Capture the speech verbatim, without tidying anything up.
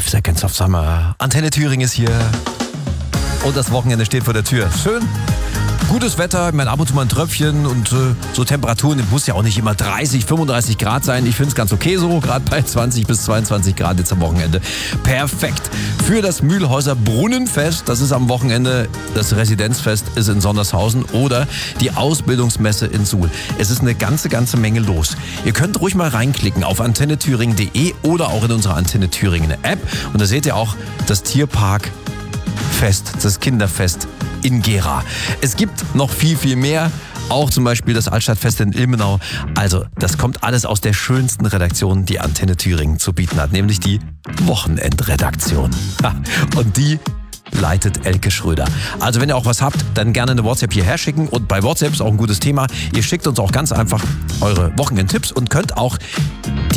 Five Seconds of Summer. Antenne Thüringen ist hier. Und das Wochenende steht vor der Tür. Schön. Gutes Wetter, ich meine, ab und zu mal ein Tröpfchen und äh, so Temperaturen, es muss ja auch nicht immer dreißig, fünfunddreißig Grad sein. Ich finde es ganz okay so, gerade bei zwanzig bis zweiundzwanzig Grad jetzt am Wochenende. Perfekt. Für das Mühlhäuser Brunnenfest, das ist am Wochenende, das Residenzfest ist in Sondershausen oder die Ausbildungsmesse in Suhl. Es ist eine ganze, ganze Menge los. Ihr könnt ruhig mal reinklicken auf antenne thüringen punkt de oder auch in unserer Antenne Thüringen App und da seht ihr auch das Tierparkfest, das Kinderfest in Gera. Es gibt noch viel, viel mehr. Auch zum Beispiel das Altstadtfest in Ilmenau. Also, das kommt alles aus der schönsten Redaktion, die Antenne Thüringen zu bieten hat, nämlich die Wochenendredaktion. Ha, und die leitet Elke Schröder. Also, wenn ihr auch was habt, dann gerne eine WhatsApp hierher schicken. Und bei WhatsApp ist auch ein gutes Thema. Ihr schickt uns auch ganz einfach eure Wochenendtipps und könnt auch